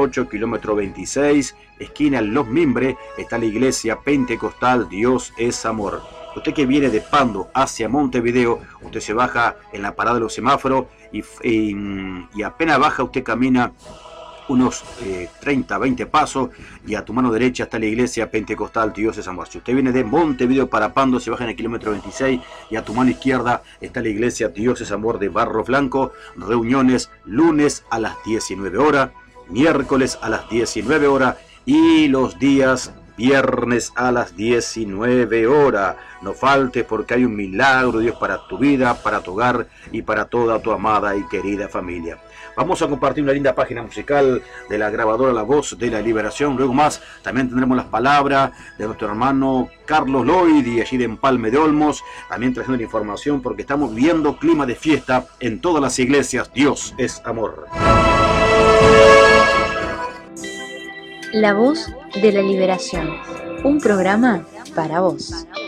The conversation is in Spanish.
8, kilómetro 26, esquina Los Mimbres, está la iglesia pentecostal Dios es Amor. Usted que viene de Pando hacia Montevideo, usted se baja en la parada de los semáforos y apenas baja, usted camina unos 30, 20 pasos y a tu mano derecha está la iglesia pentecostal Dios es Amor. Si usted viene de Montevideo para Pando, se baja en el kilómetro 26 y a tu mano izquierda está la iglesia Dios es Amor de Barro Blanco. Reuniones lunes a las 19 horas, miércoles a las 19 horas y los días viernes a las 19 horas. No falte porque hay un milagro de Dios para tu vida, para tu hogar y para toda tu amada y querida familia. Vamos a compartir una linda página musical de la grabadora La Voz de la Liberación. Luego más también tendremos las palabras de nuestro hermano Carlos Lloyd y allí de Empalme de Olmos, también trayendo la información porque estamos viviendo clima de fiesta en todas las iglesias. Dios es amor. La Voz de la Liberación, un programa para vos.